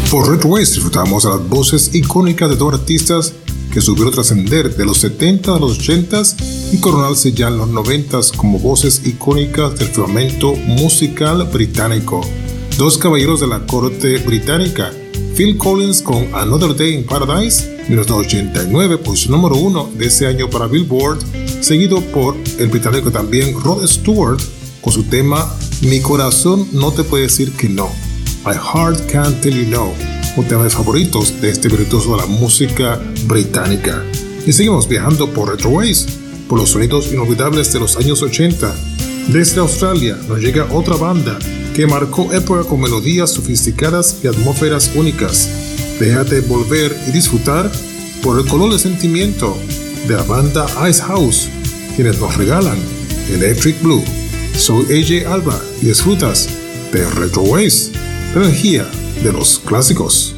Por Retro Waves disfrutamos de las voces icónicas de dos artistas que supieron trascender de los 70 a los 80 y coronarse ya en los 90 como voces icónicas del firmamento musical británico. Dos caballeros de la corte británica, Phil Collins con Another Day in Paradise, 1989, posición número 1 de ese año para Billboard, seguido por el británico también Rod Stewart con su tema Mi corazón no te puede decir que no, My Heart Can't Tell You No, un tema de favoritos de este virtuoso de la música británica. Y seguimos viajando por Retro Waves, por los sonidos inolvidables de los años 80. Desde Australia nos llega otra banda que marcó época con melodías sofisticadas y atmósferas únicas. Déjate volver y disfrutar por el color de sentimiento de la banda Ice House, quienes nos regalan Electric Blue. Soy AJ Alba y disfrutas de Retro Waves, la energía de los clásicos.